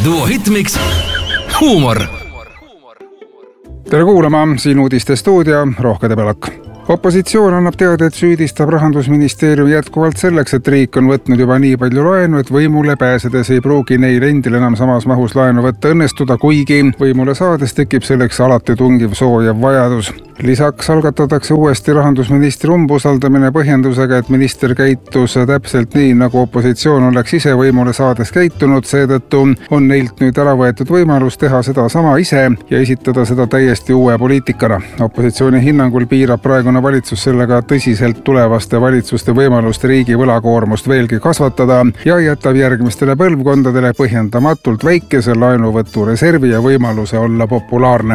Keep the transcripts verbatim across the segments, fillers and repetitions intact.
Duo Hitmix huumor. Tere kuulama, siin uudiste stuudio Rohke Debelak. Opositsioon annab teada, et süüdistab Rahandusministeerium jätkuvalt selleks, et riik on võtnud juba nii palju laenu, et võimule pääsedes ei pruugi neil endil enam samas mahus laenu võtta õnnestuda, kuigi võimule saades tekib selleks alati tungiv soojav vajadus. Lisaks algatatakse uuesti rahandusministri umbusaldamine põhjendusega, et minister käitus täpselt nii, nagu opositsioon oleks ise võimule saades käitunud, seetõttu on neilt nüüd ära võetud võimalus teha seda sama ise ja esitada seda täiesti uue poliitikana. Opositsiooni hinnangul piirab praegune valitsus sellega tõsiselt tulevaste valitsuste võimalust riigi võlakoormust veelgi kasvatada ja jätab järgmistele põlvkondadele põhjendamatult väikese laenuvõtu reservi ja võimaluse olla populaarne.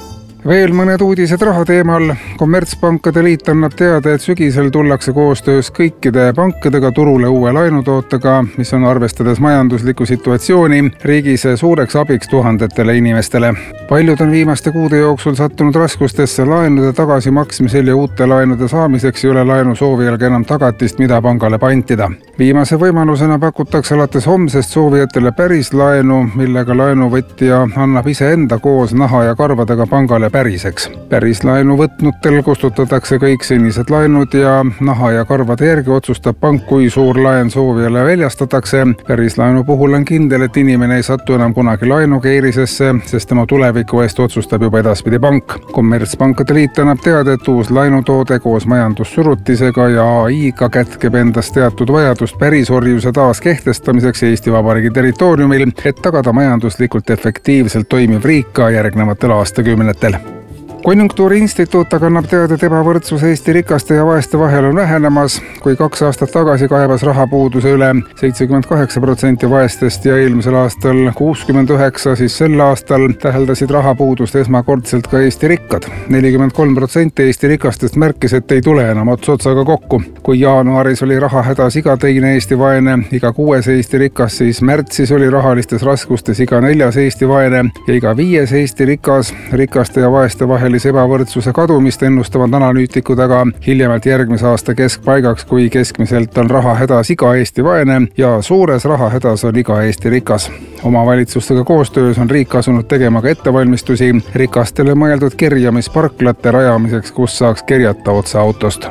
Veel mõned uudised raha teemal. Kommertspankade liit annab teada, et sügisel tullakse koostöös kõikide pankadega turule uue laenutootega, mis on arvestades majanduslikku situatsiooni riigis suureks abiks tuhandetele inimestele. Paljud on viimaste kuude jooksul sattunud raskustesse laenude tagasimaksmisel ja uute laenude saamiseks ei ole laenu soovijalga enam tagatist, mida pangale pantida. Viimase võimalusena pakutakse alates homsest soovijatele päris laenu, millega laenuvõtja annab iseenda koos naha ja karvadega pangale päriseks. Päris laenu võtnutel kustutatakse kõik senised laenud ja naha ja karvade järgi otsustab pank, kui suur laen soovijale väljastatakse. Päris laenu puhul on kindel, et inimene ei satu enam kunagi laenukeerisesse, sest tema tuleviku eest otsustab juba edaspidi pank. Kommertspankade liit annab teada, et uus laenutoode koos majandussurutisega ja A I-ga kätkeb endast teatud vajadust pärisorjuse taas kehtestamiseks Eesti Vabariigi territooriumil, et tagada majanduslikult efektiivselt toimiv riik ka järgnevatel aastakümnetel. Konjunktuuriinstituut aga annab teada, et ebavõrdsus Eesti rikaste ja vaeste vahel on vähenemas. Kui kaks aastat tagasi kaebas rahapuuduse üle seitsekümmend kaheksa protsenti vaestest ja eelmisel aastal kuuskümmend üheksa, siis sel aastal täheldasid rahapuudust esmakordselt ka Eesti rikkad. nelikümmend kolm protsenti Eesti rikastest märkis, et ei tule enam ots otsaga kokku. Kui jaanuaris oli raha hädas iga teine Eesti vaene, iga kuues Eesti rikas, siis märtsis oli rahalistes raskustes iga neljas Eesti vaene ja iga viies Eesti rikas. Rikaste ja vaeste vahel ebavõrdsuse kadumist ennustavad analüütikud aga hiljemalt järgmise aasta keskpaigaks, kui keskmiselt on raha hädas iga Eesti vaene ja suures raha hädas on iga Eesti rikas. Omavalitsustega koostöös on riik asunud tegema ka ettevalmistusi rikastele mõeldud kerjamisparklate rajamiseks, kus saaks kerjata otse autost.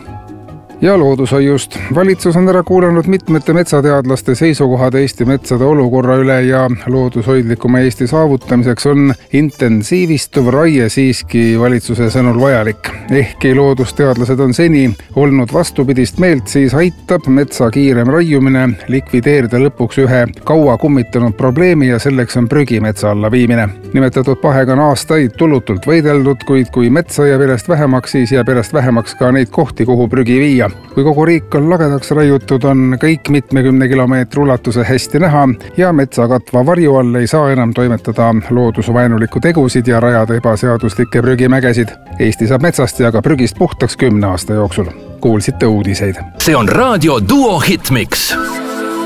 Ja loodushoiust. Valitsus on ära kuulanud mitmete metsateadlaste seisukohad Eesti metsade olukorra üle ja loodushoidlikuma Eesti saavutamiseks on intensiivistuv raie siiski valitsuse sõnul vajalik. Ehkki loodusteadlased on seni olnud vastupidist meelt, siis aitab metsa kiirem raiumine likvideerida lõpuks ühe kaua kummitanud probleemi ja selleks on prügi metsa alla viimine. Nimetatud pahega on aastaid tulutult võideldud, kuid kui metsa jääb järjest vähemaks, siis jääb järjest vähemaks ka neid kohti, kuhu prügi viia. Kui kogu riik on lagedaks raiutud, on kõik mitmekümne kilomeetri ulatuse hästi näha ja metsa katva varju all ei saa enam toimetada loodusvaenulikku tegusid ja rajada ebaseaduslikke prügimägesid. Eesti saab metsast ja ka prügist puhtaks kümne aasta jooksul. Kuulsite uudiseid. See on raadio Duo Hitmix.